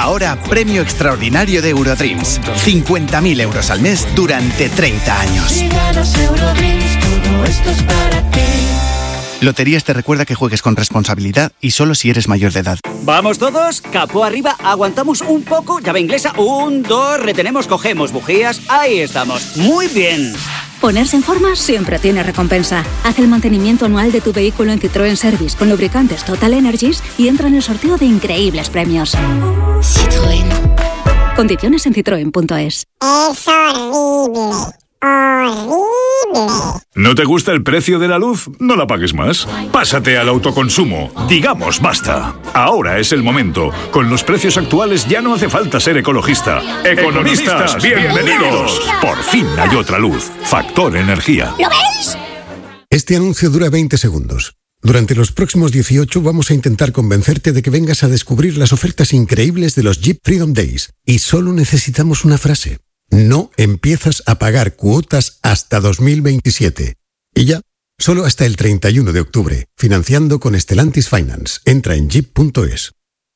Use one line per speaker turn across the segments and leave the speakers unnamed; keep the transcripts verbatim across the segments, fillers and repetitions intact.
Ahora, premio extraordinario de Eurodreams. cincuenta mil euros al mes durante treinta años.
Si ganas Eurodreams, todo esto es para ti.
Loterías te recuerda que juegues con responsabilidad y solo si eres mayor de edad.
¿Vamos todos? Capó arriba, aguantamos un poco, llave inglesa, un, dos, retenemos, cogemos bujías, ahí estamos. Muy bien.
Ponerse en forma siempre tiene recompensa. Haz el mantenimiento anual de tu vehículo en Citroën Service con lubricantes Total Energies y entra en el sorteo de increíbles premios. Citroën. Condiciones en citroen punto es.
Es horrible. Horrible.
¿No te gusta el precio de la luz? No la pagues más. Pásate al autoconsumo. Digamos basta. Ahora es el momento. Con los precios actuales ya no hace falta ser ecologista. Economistas, bienvenidos. Por fin hay otra luz. Factor Energía.
¿Lo veis?
Este anuncio dura veinte segundos. Durante los próximos dieciocho vamos a intentar convencerte de que vengas a descubrir las ofertas increíbles de los Jeep Freedom Days. Y solo necesitamos una frase. No empiezas a pagar cuotas hasta dos mil veintisiete. Y ya, solo hasta el treinta y uno de octubre, financiando con Stellantis Finance. Entra en jeep punto es.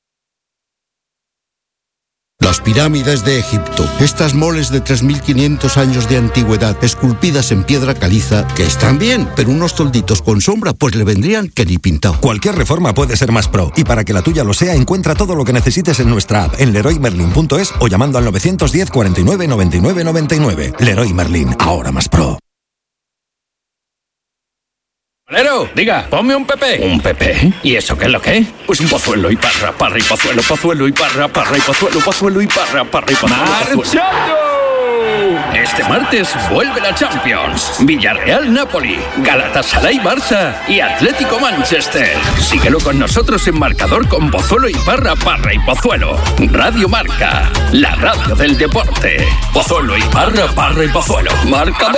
Las pirámides de Egipto, estas moles de tres mil quinientos años de antigüedad, esculpidas en piedra caliza, que están bien, pero unos tolditos con sombra, pues le vendrían que ni pintado.
Cualquier reforma puede ser más pro, y para que la tuya lo sea, encuentra todo lo que necesites en nuestra app, en leroy merlin punto es o llamando al novecientos diez, cuarenta y nueve, noventa y nueve, noventa y nueve. Leroy Merlin, ahora más pro.
Valero, diga, ponme un Pepe. ¿Un Pepe? ¿Y eso qué es lo que? Pues un pozuelo y parra, parra y pozuelo, pozuelo y parra, parra y pozuelo, pozuelo y parra, parra y pozuelo. ¡Marchando! Este martes vuelve la Champions. Villarreal-Napoli, Galatasaray-Barça y Atlético-Manchester. Síguelo con nosotros en marcador con Pozuelo y Parra, Parra y Pozuelo. Radio Marca, la radio del deporte. Pozuelo y Parra, Parra y Pozuelo. ¡Marcador!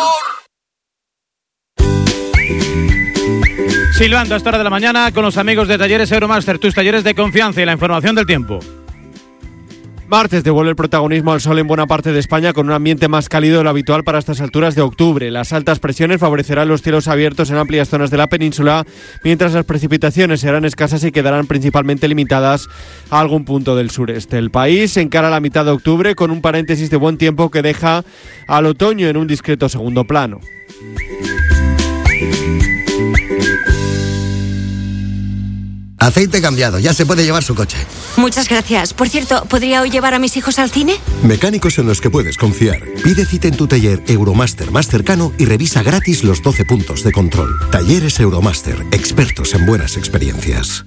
Silbando a esta hora de la mañana con los amigos de Talleres Euromaster, tus talleres de confianza y la información del tiempo.
Martes devuelve el protagonismo al sol en buena parte de España con un ambiente más cálido de lo habitual para estas alturas de octubre. Las altas presiones favorecerán los cielos abiertos en amplias zonas de la península, mientras las precipitaciones serán escasas y quedarán principalmente limitadas a algún punto del sureste. El país encara la mitad de octubre con un paréntesis de buen tiempo que deja al otoño en un discreto segundo plano.
Aceite cambiado, ya se puede llevar su coche.
Muchas gracias. Por cierto, ¿podría hoy llevar a mis hijos al cine?
Mecánicos en los que puedes confiar. Pide cita en tu taller Euromaster más cercano y revisa gratis los doce puntos de control. Talleres Euromaster, expertos en buenas experiencias.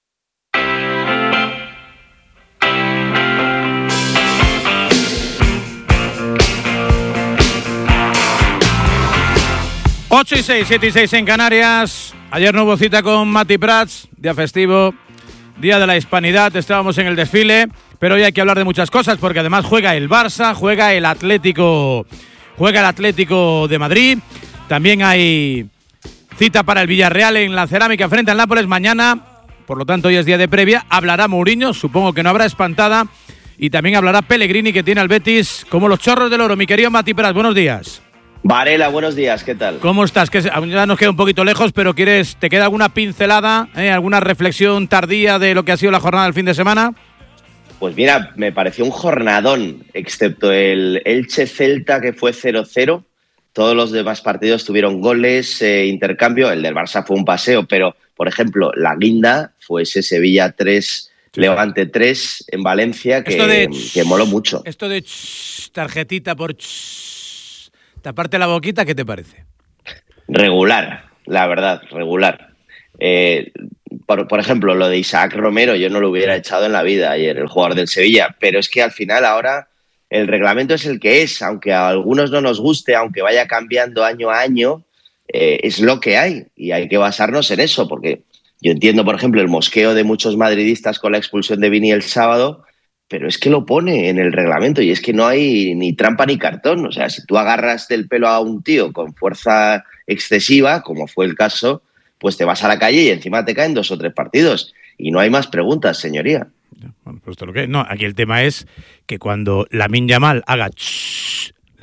ocho y seis, siete y seis en Canarias. Ayer no hubo cita con Mati Prats, día festivo, día de la hispanidad, estábamos en el desfile, pero hoy hay que hablar de muchas cosas porque además juega el Barça, juega el Atlético, juega el Atlético de Madrid, también hay cita para el Villarreal en la Cerámica frente al Nápoles mañana, por lo tanto hoy es día de previa, hablará Mourinho, supongo que no habrá espantada, y también hablará Pellegrini que tiene al Betis como los chorros del oro. Mi querido Mati Prats, buenos días.
Varela, buenos días, ¿qué tal?
¿Cómo estás? Que ya nos queda un poquito lejos, pero quieres, ¿te queda alguna pincelada, eh, alguna reflexión tardía de lo que ha sido la jornada del fin de semana?
Pues mira, me pareció un jornadón, excepto el Elche-Celta que fue cero cero. Todos los demás partidos tuvieron goles, eh, intercambio. El del Barça fue un paseo, pero, por ejemplo, la guinda fue ese Sevilla tres, sí. Levante tres en Valencia, que, de, que moló mucho.
Esto de ch, tarjetita por... Ch, taparte la boquita, ¿qué te parece?
Regular, la verdad, regular. Eh, por, por ejemplo, lo de Isaac Romero, yo no lo hubiera echado en la vida ayer, el jugador del Sevilla, pero es que al final ahora el reglamento es el que es, aunque a algunos no nos guste, aunque vaya cambiando año a año, eh, es lo que hay y hay que basarnos en eso, porque yo entiendo, por ejemplo, el mosqueo de muchos madridistas con la expulsión de Vini el sábado, pero es que lo pone en el reglamento y es que no hay ni trampa ni cartón. O sea, si tú agarras del pelo a un tío con fuerza excesiva, como fue el caso, pues te vas a la calle y encima te caen dos o tres partidos. Y no hay más preguntas, señoría.
Bueno, pues esto lo que no, aquí el tema es que cuando Lamine Yamal haga ch,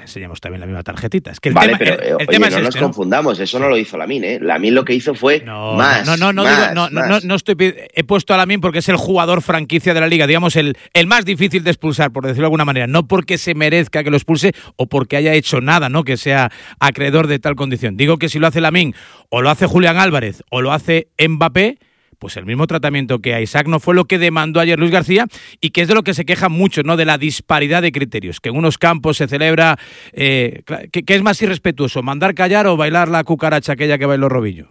enseñemos también la misma tarjetita. Es que el
vale,
tema,
pero
el, el
oye,
tema
no
es
nos
este, ¿no?
confundamos, eso no lo hizo Lamine, ¿eh? Lamine lo que hizo fue
no,
más,
no, no, no,
más,
digo, no,
más.
no, no estoy, he puesto a Lamine porque es el jugador franquicia de la Liga, digamos, el, el más difícil de expulsar, por decirlo de alguna manera, no porque se merezca que lo expulse o porque haya hecho nada, ¿no? Que sea acreedor de tal condición. Digo que si lo hace Lamine, o lo hace Julián Álvarez, o lo hace Mbappé, pues el mismo tratamiento que a Isaac no fue lo que demandó ayer Luis García y que es de lo que se queja mucho, ¿no? De la disparidad de criterios, que en unos campos se celebra, eh, que, que es más irrespetuoso, mandar callar o bailar la cucaracha aquella que bailó Robillo.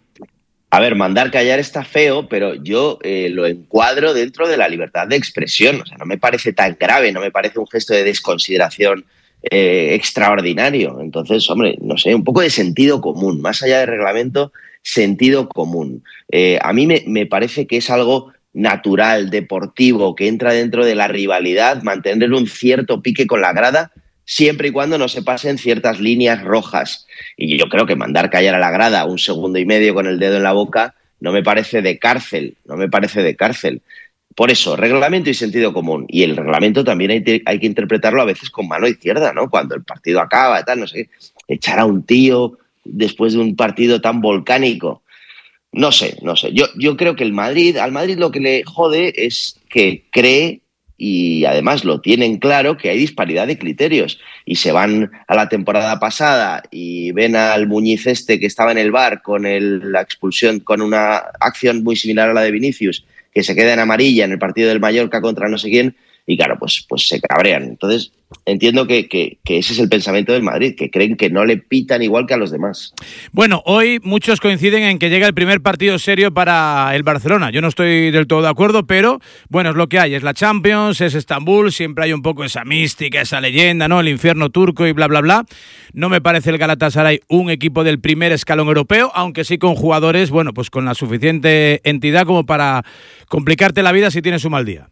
A ver, mandar callar está feo, pero yo eh, lo encuadro dentro de la libertad de expresión. O sea, no me parece tan grave, no me parece un gesto de desconsideración eh, extraordinario. Entonces, hombre, no sé, un poco de sentido común, más allá del reglamento, sentido común. Eh, a mí me, me parece que es algo natural, deportivo, que entra dentro de la rivalidad, mantener un cierto pique con la grada, siempre y cuando no se pasen ciertas líneas rojas. Y yo creo que mandar callar a la grada un segundo y medio con el dedo en la boca no me parece de cárcel, no me parece de cárcel. Por eso, reglamento y sentido común. Y el reglamento también hay, te, hay que interpretarlo a veces con mano izquierda, ¿no? Cuando el partido acaba, tal, no sé, echar a un tío después de un partido tan volcánico. No sé, no sé. Yo, yo creo que el Madrid, al Madrid lo que le jode es que cree, y además lo tienen claro, que hay disparidad de criterios. Y se van a la temporada pasada y ven al Muñiz este que estaba en el V A R con el, la expulsión, con una acción muy similar a la de Vinicius, que se queda en amarilla en el partido del Mallorca contra no sé quién, y claro, pues, pues se cabrean. Entonces, entiendo que, que, que ese es el pensamiento del Madrid, que creen que no le pitan igual que a los demás.
Bueno, hoy muchos coinciden en que llega el primer partido serio para el Barcelona. Yo no estoy del todo de acuerdo, pero bueno, es lo que hay. Es la Champions, es Estambul, siempre hay un poco esa mística, esa leyenda, ¿no? El infierno turco y bla, bla, bla. No me parece el Galatasaray un equipo del primer escalón europeo, aunque sí con jugadores, bueno, pues con la suficiente entidad como para complicarte la vida si tienes un mal día.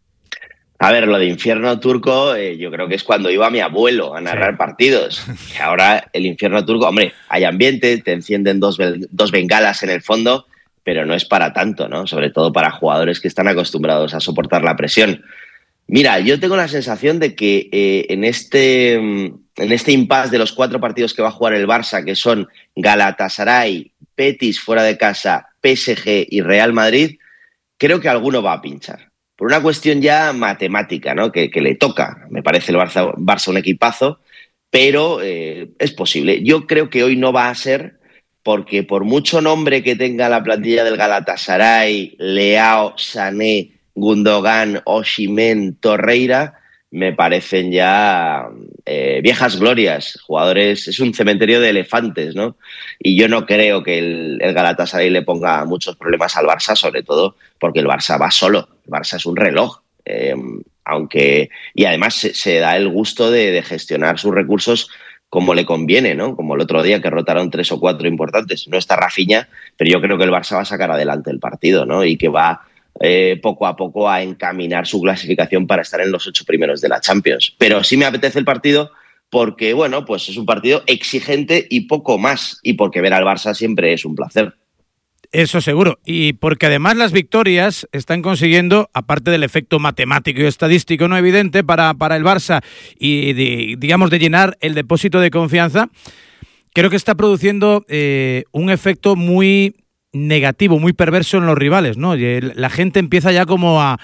A ver, lo de infierno turco, eh, yo creo que es cuando iba mi abuelo a narrar sí. partidos. Que ahora el infierno turco, hombre, hay ambiente, te encienden dos, dos bengalas en el fondo, pero no es para tanto, ¿no? Sobre todo para jugadores que están acostumbrados a soportar la presión. Mira, yo tengo la sensación de que eh, en este en este impasse de los cuatro partidos que va a jugar el Barça, que son Galatasaray, Betis fuera de casa, P S G y Real Madrid, creo que alguno va a pinchar. Por una cuestión ya matemática, ¿no? Que, que le toca. Me parece el Barça, Barça un equipazo, pero eh, es posible. Yo creo que hoy no va a ser, porque por mucho nombre que tenga la plantilla del Galatasaray, Leao, Sané, Gundogan, Osimhen, Torreira, me parecen ya eh, viejas glorias, jugadores, es un cementerio de elefantes, ¿no? Y yo no creo que el, el Galatasaray le ponga muchos problemas al Barça, sobre todo porque el Barça va solo, el Barça es un reloj, eh, aunque y además se, se da el gusto de, de gestionar sus recursos como le conviene, ¿no? Como el otro día que rotaron tres o cuatro importantes, no está Rafinha, pero yo creo que el Barça va a sacar adelante el partido, ¿no? Y que va Eh, poco a poco a encaminar su clasificación para estar en los ocho primeros de la Champions. Pero sí me apetece el partido porque, bueno, pues es un partido exigente y poco más, y porque ver al Barça siempre es un placer.
Eso seguro, y porque además las victorias están consiguiendo, aparte del efecto matemático y estadístico no evidente para, para el Barça y de, digamos de llenar el depósito de confianza, creo que está produciendo eh, un efecto muy negativo, muy perverso en los rivales, ¿no? Y la gente empieza ya como a,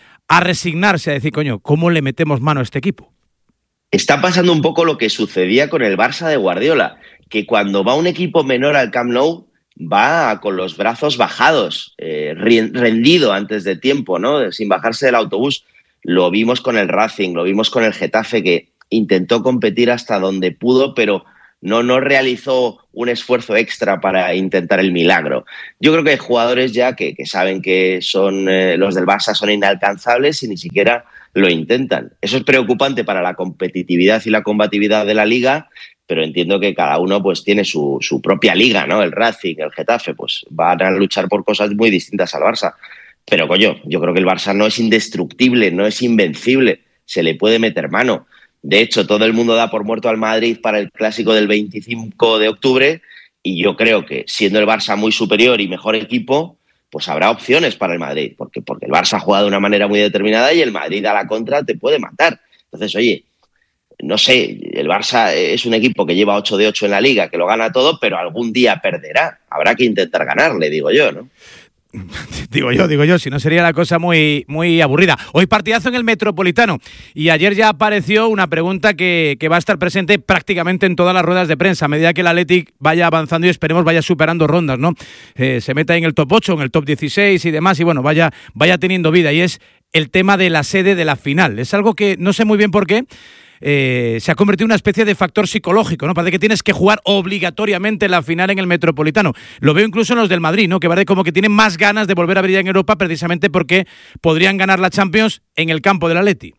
a resignarse, a decir, coño, ¿cómo le metemos mano a este equipo?
Está pasando un poco lo que sucedía con el Barça de Guardiola, que cuando va un equipo menor al Camp Nou va con los brazos bajados, eh, rendido antes de tiempo, ¿no? Sin bajarse del autobús. Lo vimos con el Racing, lo vimos con el Getafe, que intentó competir hasta donde pudo, pero no, no realizó un esfuerzo extra para intentar el milagro. Yo creo que hay jugadores ya que, que saben que son eh, los del Barça son inalcanzables y ni siquiera lo intentan. Eso es preocupante para la competitividad y la combatividad de la Liga, pero entiendo que cada uno pues tiene su, su propia liga, ¿no? El Racing, el Getafe, pues van a luchar por cosas muy distintas al Barça. Pero, coño, yo creo que el Barça no es indestructible, no es invencible, se le puede meter mano. De hecho, todo el mundo da por muerto al Madrid para el clásico del veinticinco de octubre y yo creo que, siendo el Barça muy superior y mejor equipo, pues habrá opciones para el Madrid, porque, porque el Barça juega de una manera muy determinada y el Madrid a la contra te puede matar. Entonces, oye, no sé, el Barça es un equipo que lleva ocho de ocho en la Liga, que lo gana todo, pero algún día perderá. Habrá que intentar ganarle, digo yo, ¿no?
Digo yo, digo yo, si no sería la cosa muy, muy aburrida. Hoy partidazo en el Metropolitano y ayer ya apareció una pregunta que, que va a estar presente prácticamente en todas las ruedas de prensa a medida que el Athletic vaya avanzando y esperemos vaya superando rondas, ¿no? Eh, se meta en el top ocho, en el top dieciséis y demás y bueno, vaya, vaya teniendo vida y es el tema de la sede de la final. Es algo que no sé muy bien por qué. Eh, se ha convertido en una especie de factor psicológico, ¿no? Parece que tienes que jugar obligatoriamente la final en el Metropolitano. Lo veo incluso en los del Madrid, ¿no? Que parece como que tienen más ganas de volver a brillar en Europa precisamente porque podrían ganar la Champions en el campo del Atleti.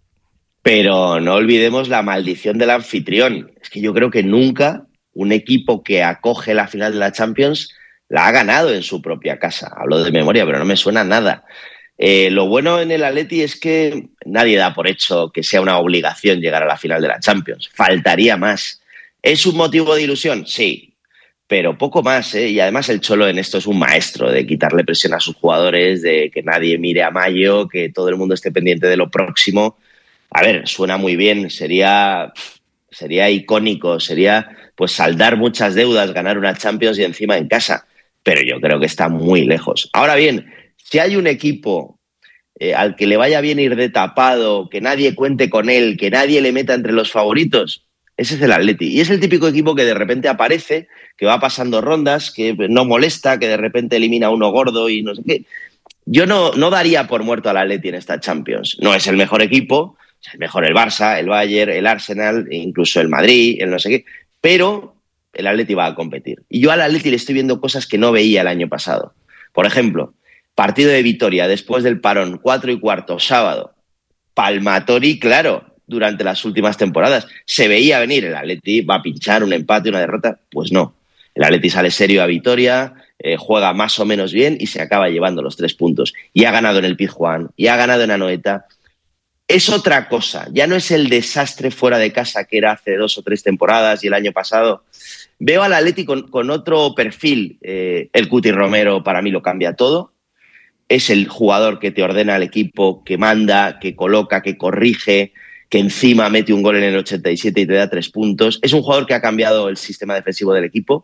Pero no olvidemos la maldición del anfitrión. Es que yo creo que nunca un equipo que acoge la final de la Champions la ha ganado en su propia casa. Hablo de memoria, pero no me suena nada. Eh, lo bueno en el Atleti es que nadie da por hecho que sea una obligación llegar a la final de la Champions. Faltaría más. ¿Es un motivo de ilusión? Sí, pero poco más, ¿eh? Y además el Cholo en esto es un maestro de quitarle presión a sus jugadores, de que nadie mire a mayo, que todo el mundo esté pendiente de lo próximo. A ver, suena muy bien, sería, sería icónico, sería pues saldar muchas deudas, ganar una Champions y encima en casa, pero yo creo que está muy lejos. Ahora bien, si hay un equipo eh, al que le vaya bien ir de tapado, que nadie cuente con él, que nadie le meta entre los favoritos, ese es el Atleti. Y es el típico equipo que de repente aparece, que va pasando rondas, que no molesta, que de repente elimina a uno gordo y no sé qué. Yo no, no daría por muerto al Atleti en esta Champions. No es el mejor equipo, es mejor el Barça, el Bayern, el Arsenal, incluso el Madrid, el no sé qué, pero el Atleti va a competir. Y yo al Atleti le estoy viendo cosas que no veía el año pasado. Por ejemplo, partido de Vitoria, después del parón, cuatro y cuarto, sábado. Palmatori, claro, durante las últimas temporadas. Se veía venir, el Atleti va a pinchar un empate, una derrota. Pues no. El Atleti sale serio a Vitoria, eh, juega más o menos bien y se acaba llevando los tres puntos. Y ha ganado en el Pizjuán, y ha ganado en Anoeta. Es otra cosa. Ya no es el desastre fuera de casa que era hace dos o tres temporadas y el año pasado. Veo al Atleti con, con otro perfil. Eh, el Cuti Romero para mí lo cambia todo. Es el jugador que te ordena al equipo, que manda, que coloca, que corrige, que encima mete un gol en el ochenta y siete y te da tres puntos. Es un jugador que ha cambiado el sistema defensivo del equipo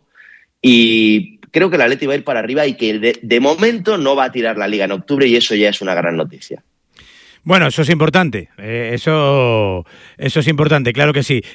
y creo que el Atleti va a ir para arriba y que de, de momento no va a tirar la Liga en octubre y eso ya es una gran noticia.
Bueno, eso es importante, eh, eso, eso es importante, claro que sí.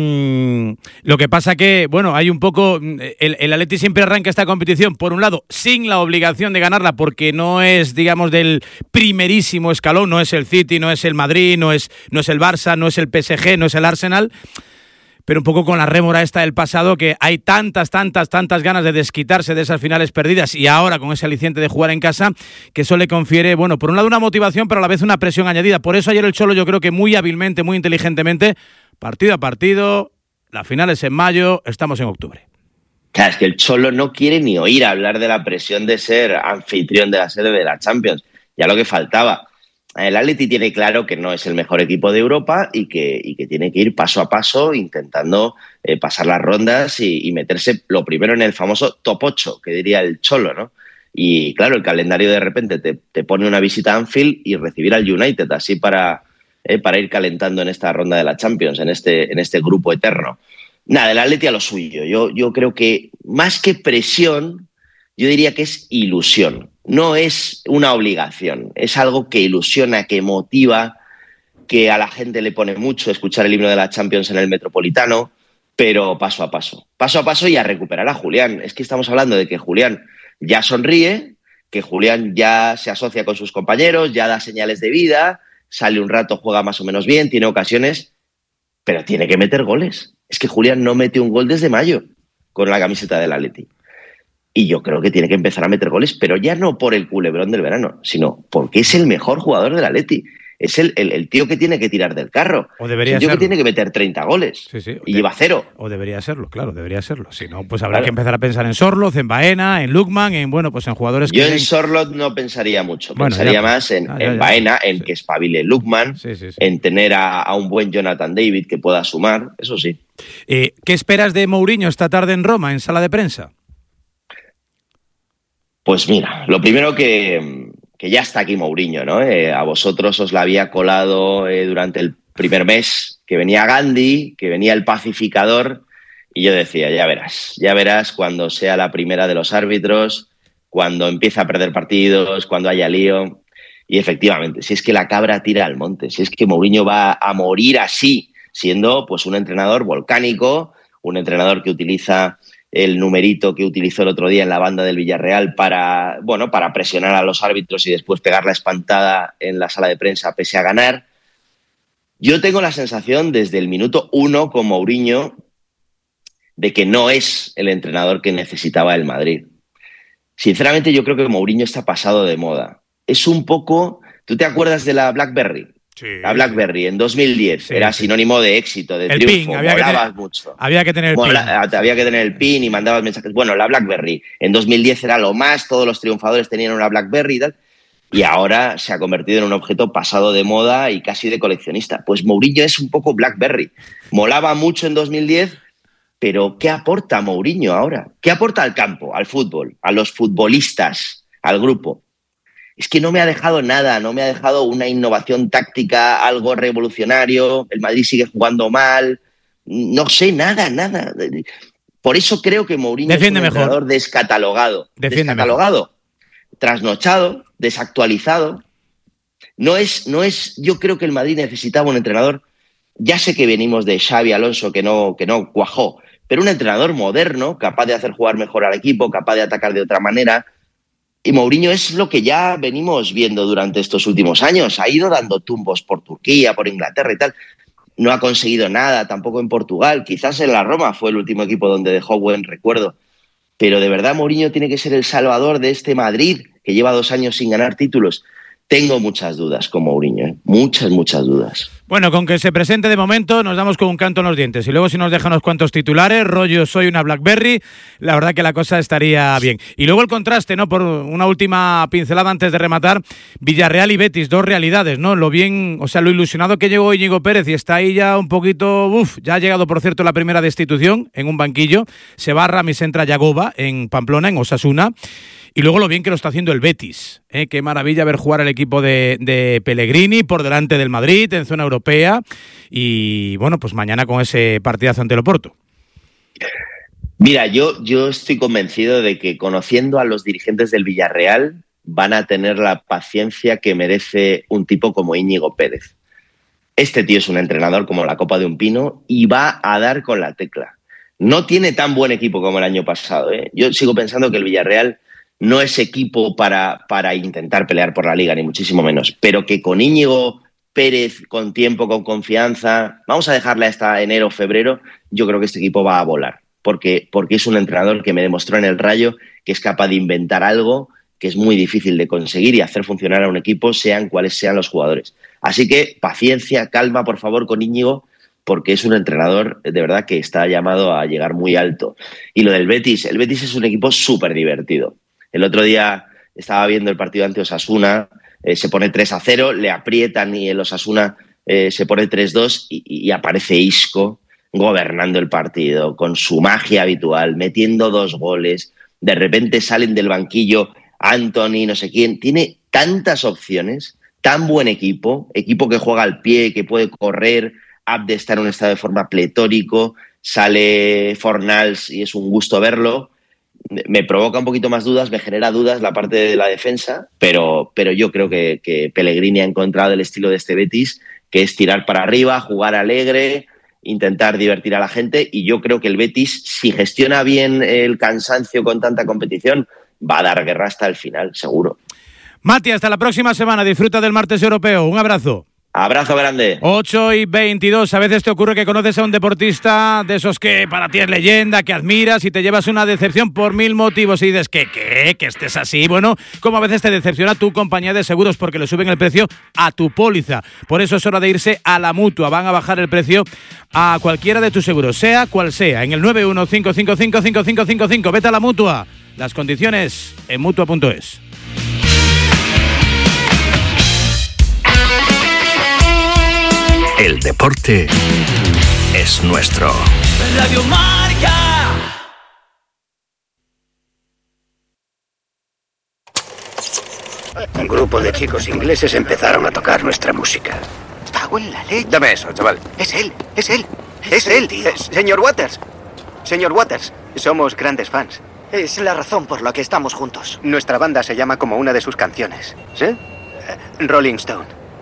Eh, lo que pasa que, bueno, hay un poco, el, el Atleti siempre arranca esta competición, por un lado, sin la obligación de ganarla, porque no es, digamos, del primerísimo escalón, no es el City, no es el Madrid, no es, no es el Barça, no es el P S G, no es el Arsenal, pero un poco con la rémora esta del pasado, que hay tantas, tantas, tantas ganas de desquitarse de esas finales perdidas y ahora con ese aliciente de jugar en casa, que eso le confiere, bueno, por un lado una motivación, pero a la vez una presión añadida. Por eso ayer el Cholo, yo creo que muy hábilmente, muy inteligentemente, partido a partido, la final es en mayo, estamos en octubre.
Claro, es que el Cholo no quiere ni oír hablar de la presión de ser anfitrión de la sede de la Champions, ya lo que faltaba. El Atleti tiene claro que no es el mejor equipo de Europa y que, y que tiene que ir paso a paso intentando eh, pasar las rondas y, y meterse lo primero en el famoso top ocho, que diría el Cholo, ¿no? Y claro, el calendario de repente te, te pone una visita a Anfield y recibir al United, así para, eh, para ir calentando en esta ronda de la Champions, en este, en este grupo eterno. Nada, el Atleti a lo suyo. Yo, yo creo que más que presión, yo diría que es ilusión. No es una obligación, es algo que ilusiona, que motiva, que a la gente le pone mucho escuchar el himno de la Champions en el Metropolitano, pero paso a paso. Paso a paso y a recuperar a Julián. Es que estamos hablando de que Julián ya sonríe, que Julián ya se asocia con sus compañeros, ya da señales de vida, sale un rato, juega más o menos bien, tiene ocasiones, pero tiene que meter goles. Es que Julián no mete un gol desde mayo con la camiseta del Atleti. Y yo creo que tiene que empezar a meter goles, pero ya no por el culebrón del verano, sino porque es el mejor jugador del Atleti. Es el, el, el tío que tiene que tirar del carro.
O debería
el tío
serlo.
que tiene que meter treinta goles.
Sí, sí.
Y de, lleva cero.
O debería serlo, claro, debería serlo. Si no, pues habrá claro. que empezar a pensar en Sorloth, en Baena, en Lukman, en bueno, pues en jugadores que...
Yo en Sorloth no pensaría mucho. Bueno, pensaría ya, más en, ah, ya, en ya, Baena, en sí. que espabile Lukman, sí, sí, sí. en tener a, a un buen Jonathan David que pueda sumar, eso sí.
Eh, ¿Qué esperas de Mourinho esta tarde en Roma, en sala de prensa?
Pues mira, lo primero que, que ya está aquí Mourinho, ¿no? Eh, a vosotros os la había colado eh, durante el primer mes, que venía Gandhi, que venía el pacificador, y yo decía, ya verás, ya verás cuando sea la primera de los árbitros, cuando empiece a perder partidos, cuando haya lío. Y efectivamente, si es que la cabra tira al monte, si es que Mourinho va a morir así, siendo pues un entrenador volcánico, un entrenador que utiliza el numerito que utilizó el otro día en la banda del Villarreal para, bueno, para presionar a los árbitros y después pegar la espantada en la sala de prensa pese a ganar. Yo tengo la sensación desde el minuto uno con Mourinho de que no es el entrenador que necesitaba el Madrid. Sinceramente, yo creo que Mourinho está pasado de moda. Es un poco... ¿Tú te acuerdas de la BlackBerry? Sí. La BlackBerry en dos mil diez sí, era sí. sinónimo de éxito, de el triunfo.
Pin, había
molabas
que tener,
mucho.
Había que tener el
Mola,
pin.
Había que tener el pin y mandabas mensajes. Bueno, la BlackBerry en dos mil diez era lo más, todos los triunfadores tenían una BlackBerry y tal. Y ahora se ha convertido en un objeto pasado de moda y casi de coleccionista. Pues Mourinho es un poco BlackBerry. Molaba mucho en dos mil diez, pero ¿qué aporta Mourinho ahora? ¿Qué aporta al campo, al fútbol, a los futbolistas, al grupo? Es que no me ha dejado nada, no me ha dejado una innovación táctica, algo revolucionario, el Madrid sigue jugando mal, no sé, nada, nada. Por eso creo que Mourinho
Defiende
es un
mejor.
entrenador descatalogado.
Defiende
descatalogado, mejor. Trasnochado, desactualizado. No es, no es, yo creo que el Madrid necesitaba un entrenador, ya sé que venimos de Xavi Alonso, que no, que no cuajó, pero un entrenador moderno, capaz de hacer jugar mejor al equipo, capaz de atacar de otra manera. Y Mourinho es lo que ya venimos viendo durante estos últimos años. Ha ido dando tumbos por Turquía, por Inglaterra y tal. No ha conseguido nada, tampoco en Portugal. Quizás en la Roma fue el último equipo donde dejó buen recuerdo. Pero de verdad Mourinho tiene que ser el salvador de este Madrid, que lleva dos años sin ganar títulos. Tengo muchas dudas con Mourinho, ¿eh? muchas, muchas dudas.
Bueno, con que se presente de momento nos damos con un canto en los dientes y luego si nos dejan unos cuantos titulares, rollo soy una BlackBerry, la verdad que la cosa estaría bien. Y luego el contraste, ¿no? Por una última pincelada antes de rematar, Villarreal y Betis, dos realidades, ¿no? Lo bien, o sea, lo ilusionado que llegó Íñigo Pérez y está ahí ya un poquito, uff, ya ha llegado por cierto la primera destitución en un banquillo, se va Ramis, entra Yagoba en Pamplona, en Osasuna. Y luego lo bien que lo está haciendo el Betis. ¿eh? Qué maravilla ver jugar al equipo de, de Pellegrini por delante del Madrid en zona europea. Y bueno, pues mañana con ese partidazo ante el Oporto.
Mira, yo, yo estoy convencido de que conociendo a los dirigentes del Villarreal van a tener la paciencia que merece un tipo como Íñigo Pérez. Este tío es un entrenador como la copa de un pino y va a dar con la tecla. No tiene tan buen equipo como el año pasado. ¿eh? Yo sigo pensando que el Villarreal no es equipo para, para intentar pelear por la Liga, ni muchísimo menos, pero que con Íñigo Pérez, con tiempo, con confianza, vamos a dejarle hasta enero o febrero, yo creo que este equipo va a volar, porque, porque es un entrenador que me demostró en el Rayo que es capaz de inventar algo que es muy difícil de conseguir y hacer funcionar a un equipo, sean cuales sean los jugadores. Así que paciencia, calma, por favor, con Íñigo, porque es un entrenador de verdad que está llamado a llegar muy alto. Y lo del Betis, el Betis es un equipo súper divertido. El otro día estaba viendo el partido ante Osasuna, eh, se pone tres a cero, le aprietan y el Osasuna eh, se pone tres dos y, y aparece Isco gobernando el partido con su magia habitual, metiendo dos goles. De repente salen del banquillo Antony, no sé quién. Tiene tantas opciones, tan buen equipo, equipo que juega al pie, que puede correr, Abde está en un estado de forma pletórico, sale Fornals y es un gusto verlo. Me provoca un poquito más dudas, me genera dudas la parte de la defensa, pero, pero yo creo que, que Pellegrini ha encontrado el estilo de este Betis, que es tirar para arriba, jugar alegre, intentar divertir a la gente, y yo creo que el Betis, si gestiona bien el cansancio con tanta competición, va a dar guerra hasta el final, seguro.
Mati, hasta la próxima semana, disfruta del martes europeo, un abrazo.
Abrazo grande.
ocho y veintidós. A veces te ocurre que conoces a un deportista de esos que para ti es leyenda, que admiras y te llevas una decepción por mil motivos y dices, ¿qué, qué? ¿Que estés así? Bueno, como a veces te decepciona tu compañía de seguros porque le suben el precio a tu póliza. Por eso es hora de irse a la Mutua. Van a bajar el precio a cualquiera de tus seguros, sea cual sea. En el nueve uno cinco cinco cinco cinco cinco cinco cinco. Vete a la Mutua. Las condiciones en mutua punto es.
El deporte es nuestro.
Radio Marca.
Un grupo de chicos ingleses empezaron a tocar nuestra música.
cago en la leche. Dame eso, chaval. Es él, es él, es, es él, tío. Es, señor Waters. Señor Waters, somos grandes fans. Es la razón por la que estamos juntos. Nuestra banda se llama como una de sus canciones. ¿Sí? Uh, Rolling Stone.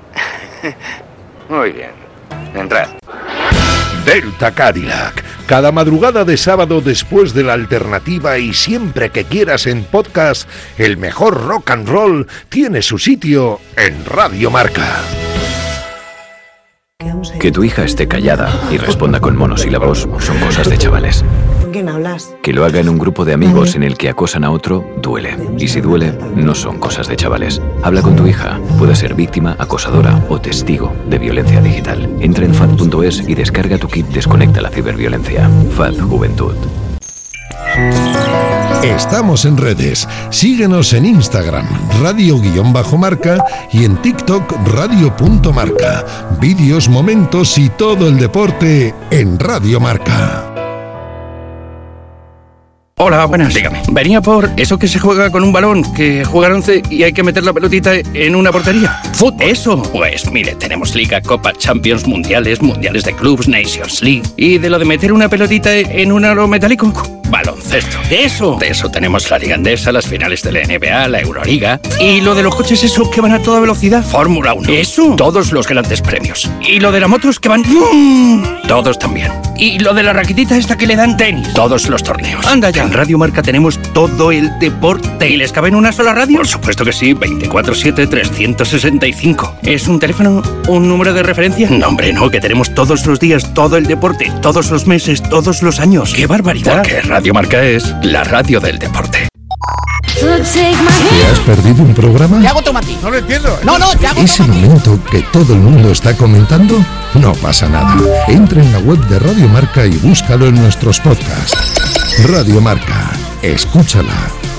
Muy bien. Entrad.
Delta Cadillac. Cada madrugada de sábado después de la alternativa y siempre que quieras en podcast, el mejor rock and roll tiene su sitio en Radio Marca.
Que tu hija esté callada y responda con monosílabos son cosas de chavales.
¿Con quién hablas?
Que lo haga en un grupo de amigos en el que acosan a otro, duele. Y si duele, no son cosas de chavales. Habla con tu hija. Puede ser víctima, acosadora o testigo de violencia digital. Entra en F A D punto es y descarga tu kit Desconecta la ciberviolencia. F A D Juventud.
Estamos en redes. Síguenos en Instagram, radio-marca y en TikTok, radio.marca. Vídeos, momentos y todo el deporte en Radio Marca.
Hola, buenas. Dígame. Venía por eso que se juega con un balón, que juegan once y hay que meter la pelotita en una portería. ¿Fútbol? Eso. Pues mire, tenemos Liga, Copa, Champions, Mundiales, Mundiales de Clubs, Nations League. ¿Y de lo de meter una pelotita en un aro metálico? Baloncesto. ¿De eso? De eso tenemos la Liga Endesa, las finales de la N B A, la Euroliga. ¿Y lo de los coches esos que van a toda velocidad? Fórmula uno. ¿Eso? Todos los grandes premios. ¿Y lo de las motos que van? Todos también. ¿Y lo de la raquetita esta que le dan? Tenis. Todos los torneos. Anda ya. En Radio Marca tenemos todo el deporte. ¿Y les cabe en una sola radio? Por supuesto que sí. veinticuatro siete, trescientos sesenta y cinco. ¿Es un teléfono? ¿Un número de referencia? No, hombre, no. Que tenemos todos los días todo el deporte. Todos los meses, todos los años. ¡Qué barbaridad! Porque Radio Marca es la radio del deporte.
¿Te has perdido un programa?
Te hago tomatín. No lo entiendo. No, no, te hago
¿Ese
tomatín.
momento que todo el mundo está comentando? No pasa nada. Entra en la web de Radio Marca y búscalo en nuestros podcasts. Radio Marca. Escúchala.